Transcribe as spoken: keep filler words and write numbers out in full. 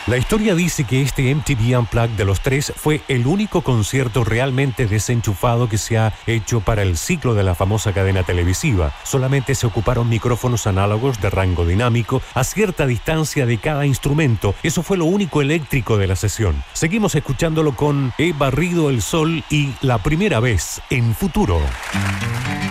La historia dice que este M T V Unplugged de los tres fue el único concierto realmente desenchufado que se ha hecho para el ciclo de la famosa cadena televisiva. Solamente se ocuparon micrófonos análogos de rango dinámico a cierta distancia de cada instrumento. Eso fue lo único eléctrico de la sesión. Seguimos escuchándolo con He barrido el sol y La primera vez en Futuro.